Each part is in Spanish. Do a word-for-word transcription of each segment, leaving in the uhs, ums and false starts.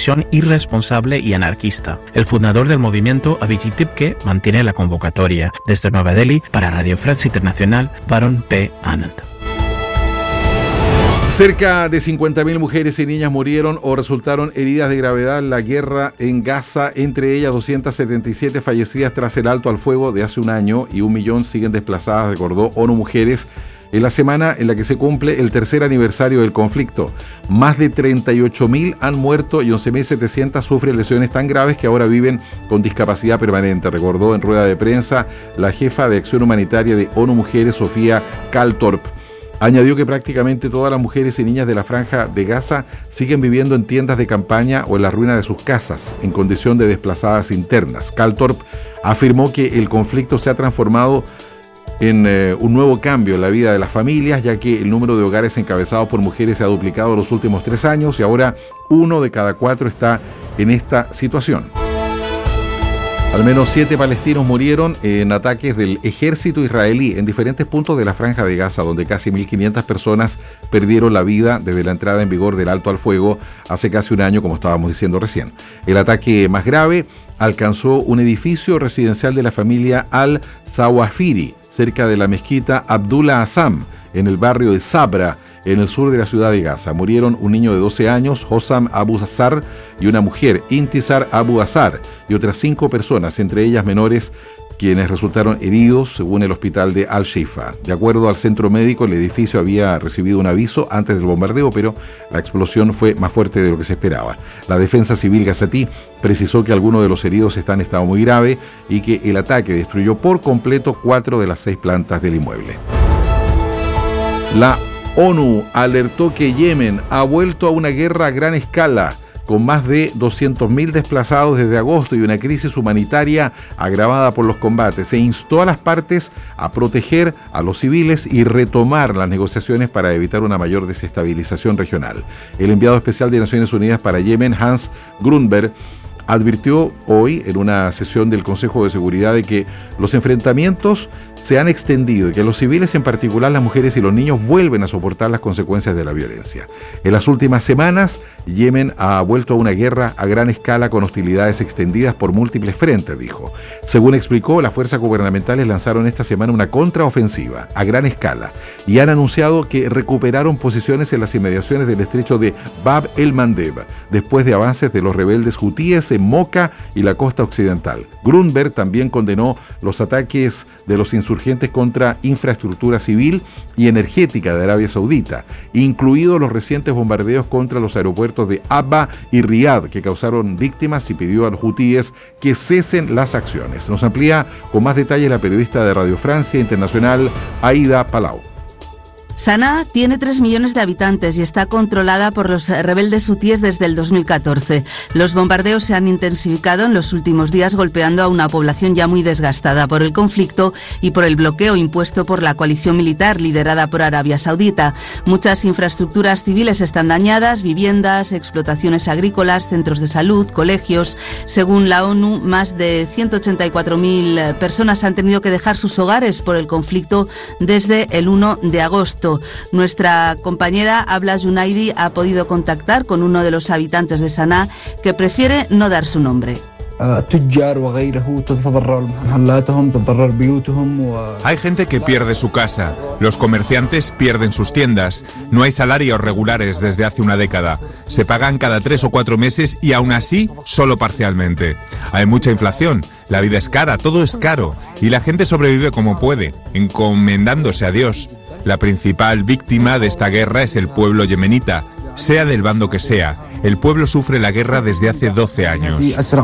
decisión irresponsable y anarquista. El fundador del movimiento, Abhijit Tipke, mantiene la convocatoria. Desde Nueva Delhi, para Radio France Internacional, Varun P. Anand. Cerca de cincuenta mil mujeres y niñas murieron o resultaron heridas de gravedad en la guerra en Gaza, entre ellas doscientas setenta y siete fallecidas tras el alto al fuego de hace un año y un millón siguen desplazadas, recordó ONU Mujeres, en la semana en la que se cumple el tercer aniversario del conflicto. Más de treinta y ocho mil han muerto y once mil setecientas sufren lesiones tan graves que ahora viven con discapacidad permanente, recordó en rueda de prensa la jefa de acción humanitaria de ONU Mujeres, Sofía Kaltorp. Añadió que prácticamente todas las mujeres y niñas de la franja de Gaza siguen viviendo en tiendas de campaña o en la ruina de sus casas, en condición de desplazadas internas. Kaltorp afirmó que el conflicto se ha transformado en eh, un nuevo cambio en la vida de las familias, ya que el número de hogares encabezados por mujeres se ha duplicado en los últimos tres años y ahora uno de cada cuatro está en esta situación. Al menos siete palestinos murieron en ataques del ejército israelí en diferentes puntos de la franja de Gaza, donde casi mil quinientas personas perdieron la vida desde la entrada en vigor del alto al fuego hace casi un año, como estábamos diciendo recién. El ataque más grave alcanzó un edificio residencial de la familia Al-Sawafiri, cerca de la mezquita Abdullah Azam, en el barrio de Sabra, en el sur de la ciudad de Gaza. Murieron un niño de doce años, Hossam Abu Azar, y una mujer, Intisar Abu Azar, y otras cinco personas, entre ellas menores, quienes resultaron heridos, según el hospital de Al-Shifa. De acuerdo al centro médico, el edificio había recibido un aviso antes del bombardeo, pero la explosión fue más fuerte de lo que se esperaba. La defensa civil gazatí precisó que algunos de los heridos están en estado muy grave y que el ataque destruyó por completo cuatro de las seis plantas del inmueble. La ONU alertó que Yemen ha vuelto a una guerra a gran escala, con más de doscientos mil desplazados desde agosto y una crisis humanitaria agravada por los combates. Se instó a las partes a proteger a los civiles y retomar las negociaciones para evitar una mayor desestabilización regional. El enviado especial de Naciones Unidas para Yemen, Hans Grundberg, advirtió hoy en una sesión del Consejo de Seguridad de que los enfrentamientos se han extendido y que los civiles, en particular las mujeres y los niños, vuelven a soportar las consecuencias de la violencia. En las últimas semanas, Yemen ha vuelto a una guerra a gran escala con hostilidades extendidas por múltiples frentes, dijo. Según explicó, las fuerzas gubernamentales lanzaron esta semana una contraofensiva a gran escala y han anunciado que recuperaron posiciones en las inmediaciones del estrecho de Bab el-Mandeb, después de avances de los rebeldes hutíes en Moca y la costa occidental. Grundberg también condenó los ataques de los insurgentes contra infraestructura civil y energética de Arabia Saudita, incluidos los recientes bombardeos contra los aeropuertos de Abba y Riad, que causaron víctimas, y pidió a los hutíes que cesen las acciones. Nos amplía con más detalle la periodista de Radio Francia Internacional, Aida Palau. Saná tiene tres millones de habitantes y está controlada por los rebeldes hutíes desde el dos mil catorce. Los bombardeos se han intensificado en los últimos días, golpeando a una población ya muy desgastada por el conflicto y por el bloqueo impuesto por la coalición militar liderada por Arabia Saudita. Muchas infraestructuras civiles están dañadas: viviendas, explotaciones agrícolas, centros de salud, colegios. Según la ONU, más de ciento ochenta y cuatro mil personas han tenido que dejar sus hogares por el conflicto desde el uno de agosto. Nuestra compañera Abla Junaidi ha podido contactar con uno de los habitantes de Saná, que prefiere no dar su nombre. Hay gente que pierde su casa, los comerciantes pierden sus tiendas, no hay salarios regulares desde hace una década, se pagan cada tres o cuatro meses y aún así solo parcialmente. Hay mucha inflación, la vida es cara, todo es caro y la gente sobrevive como puede, encomendándose a Dios. La principal víctima de esta guerra es el pueblo yemenita, sea del bando que sea. El pueblo sufre la guerra desde hace doce años.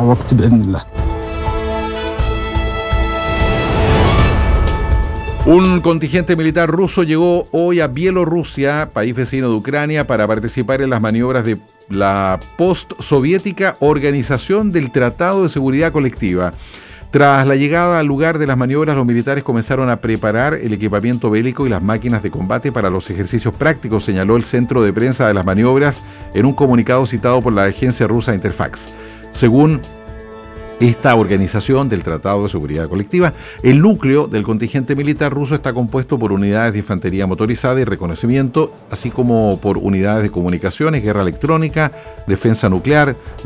Un contingente militar ruso llegó hoy a Bielorrusia, país vecino de Ucrania, para participar en las maniobras de la post-soviética Organización del Tratado de Seguridad Colectiva. Tras la llegada al lugar de las maniobras, los militares comenzaron a preparar el equipamiento bélico y las máquinas de combate para los ejercicios prácticos, señaló el centro de prensa de las maniobras en un comunicado citado por la agencia rusa Interfax. Según esta organización del Tratado de Seguridad Colectiva, el núcleo del contingente militar ruso está compuesto por unidades de infantería motorizada y reconocimiento, así como por unidades de comunicaciones, guerra electrónica, defensa nuclear,